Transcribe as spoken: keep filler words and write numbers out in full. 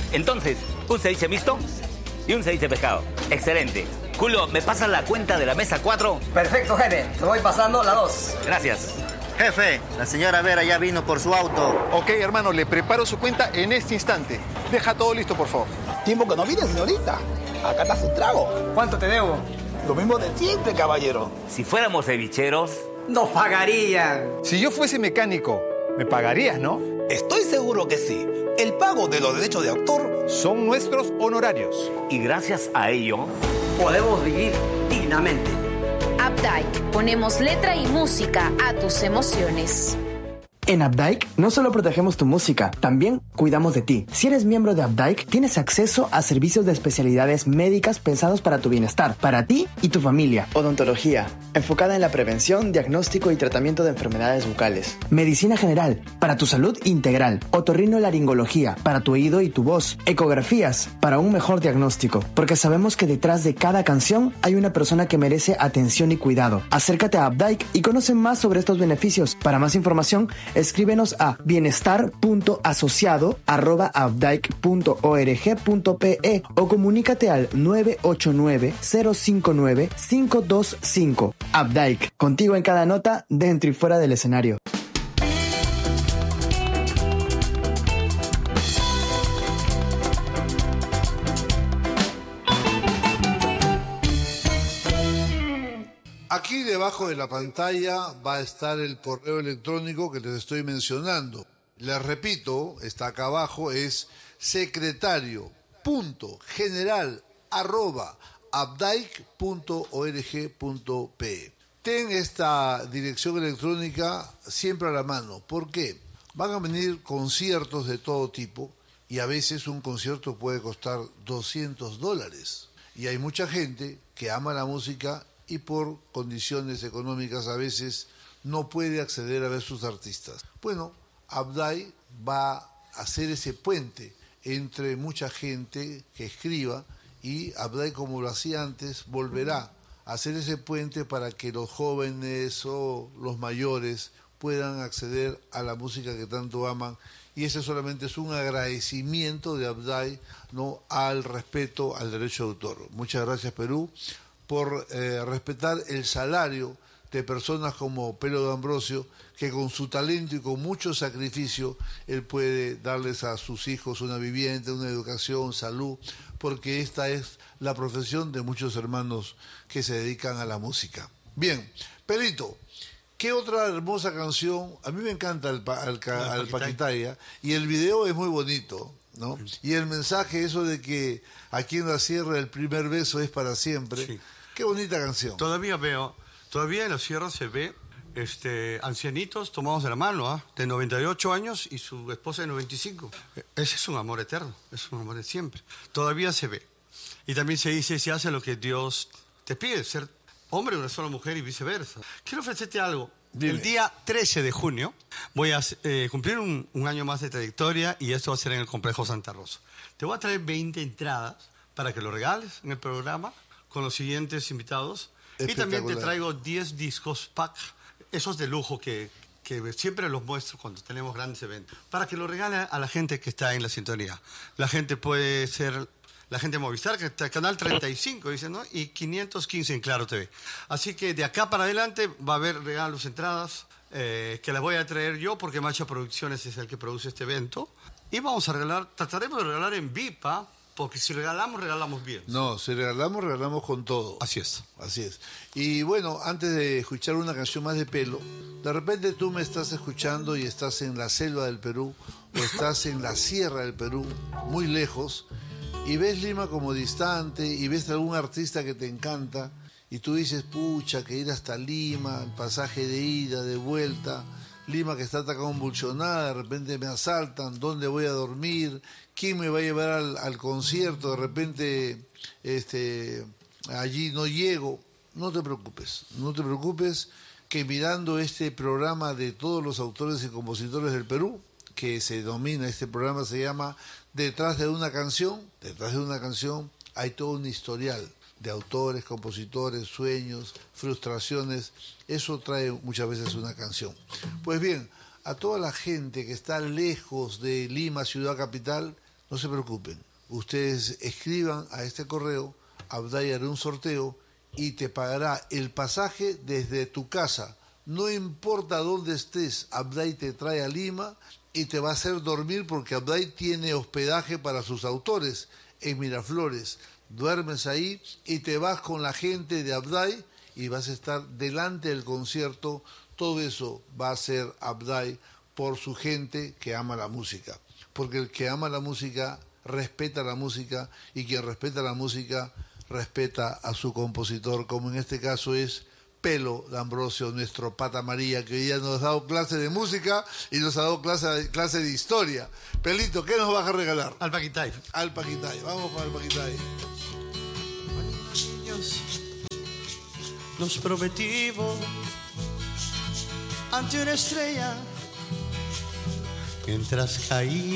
Entonces, un ceviche mixto y un ceviche pescado. Excelente. Julio, ¿me pasas la cuenta de la mesa cuatro? Perfecto, jefe. Te voy pasando la dos. Gracias. Jefe, la señora Vera ya vino por su auto. Ok, hermano, le preparo su cuenta en este instante. Deja todo listo, por favor. Tiempo que no viene, señorita. Acá está su trago. ¿Cuánto te debo? Lo mismo de siempre, caballero. Si fuéramos cevicheros... Nos pagarían. Si yo fuese mecánico, me pagarías, ¿no? Estoy seguro que sí. El pago de los derechos de autor son nuestros honorarios. Y gracias a ello... podemos vivir dignamente. Updike, ponemos letra y música a tus emociones. En Updike no solo protegemos tu música, también cuidamos de ti. Si eres miembro de Updike, tienes acceso a servicios de especialidades médicas pensados para tu bienestar, para ti y tu familia. Odontología, enfocada en la prevención, diagnóstico y tratamiento de enfermedades bucales. Medicina general, para tu salud integral. Otorrinolaringología, para tu oído y tu voz. Ecografías, para un mejor diagnóstico. Porque sabemos que detrás de cada canción hay una persona que merece atención y cuidado. Acércate a Updike y conoce más sobre estos beneficios. Para más información, escríbenos a bienestar punto asociado arroba updike punto org punto pe o comunícate al nueve ocho nueve, cero cinco nueve, cinco dos cinco. Updike, contigo en cada nota, dentro y fuera del escenario. Aquí debajo de la pantalla va a estar el correo electrónico que les estoy mencionando. Les repito, está acá abajo, es secretario punto general arroba updike punto org punto pe. Ten esta dirección electrónica siempre a la mano. ¿Por qué? Van a venir conciertos de todo tipo y a veces un concierto puede costar doscientos dólares. Y hay mucha gente que ama la música y por condiciones económicas a veces no puede acceder a ver sus artistas. Bueno, Updike va a hacer ese puente entre mucha gente que escriba y Updike, como lo hacía antes, volverá a hacer ese puente para que los jóvenes o los mayores puedan acceder a la música que tanto aman. Y ese solamente es un agradecimiento de Updike, ¿no?, al respeto al derecho de autor. Muchas gracias, Perú, por eh, respetar el salario de personas como Pelo de Ambrosio, que con su talento y con mucho sacrificio, él puede darles a sus hijos una vivienda, una educación, salud, porque esta es la profesión de muchos hermanos que se dedican a la música. Bien, Pelito, ¿qué otra hermosa canción? A mí me encanta el, pa, el, el, el Paquitaya, y el video es muy bonito, ¿no? Y el mensaje, eso de que aquí en la sierra el primer beso es para siempre. Sí. Qué bonita canción. Todavía veo, todavía en la sierra se ve este, ancianitos tomados de la mano, ¿eh? de noventa y ocho años y su esposa de noventa y cinco. Ese es un amor eterno, es un amor de siempre. Todavía se ve. Y también se dice, se hace lo que Dios te pide, ser hombre de una sola mujer y viceversa. Quiero ofrecerte algo. Dime. El día trece de junio voy a eh, cumplir un, un año más de trayectoria y esto va a ser en el Complejo Santa Rosa. Te voy a traer veinte entradas para que lo regales en el programa con los siguientes invitados. Y también te traigo diez discos pack, esos de lujo que, que siempre los muestro cuando tenemos grandes eventos, para que lo regalen a la gente que está en la sintonía. La gente puede ser la gente de Movistar, que está en Canal treinta y cinco, dice, ¿no? Y quinientos quince en Claro T V. Así que de acá para adelante va a haber regalos, entradas, eh, que las voy a traer yo, porque Macha Producciones es el que produce este evento. Y vamos a regalar, trataremos de regalar en V I P, ¿eh? Porque si regalamos, regalamos bien. No, si regalamos, regalamos con todo. Así es. Así es. Y bueno, antes de escuchar una canción más de Pelo, de repente tú me estás escuchando y estás en la selva del Perú, o estás en la sierra del Perú, muy lejos, y ves Lima como distante, y ves algún artista que te encanta, y tú dices, pucha, que ir hasta Lima, el pasaje de ida, de vuelta, Lima que está tan convulsionada, de repente me asaltan, ¿dónde voy a dormir? ¿Quién me va a llevar al, al concierto? De repente este, allí no llego. No te preocupes, no te preocupes, que mirando este programa de todos los autores y compositores del Perú, que se domina, este programa se llama Detrás de una canción, detrás de una canción hay todo un historial de autores, compositores, sueños, frustraciones. Eso trae muchas veces una canción. Pues bien, a toda la gente que está lejos de Lima, ciudad capital, No se preocupen. Ustedes escriban a este correo, Abday hará un sorteo y te pagará el pasaje desde tu casa. No importa dónde estés, Abday te trae a Lima y te va a hacer dormir porque Abday tiene hospedaje para sus autores en Miraflores. Duermes ahí y te vas con la gente de Abday y vas a estar delante del concierto. Todo eso va a ser Abday por su gente que ama la música. Porque el que ama la música respeta la música y quien respeta la música respeta a su compositor, como en este caso es Pelo D'Ambrosio, nuestro Pata María, que hoy día nos ha dado clase de música y nos ha dado clase, clase de historia. Pelito, ¿qué nos vas a regalar? Al Paquitay. Al Paquitay, vamos con el Paquitay. Nos prometimos ante una estrella mientras caía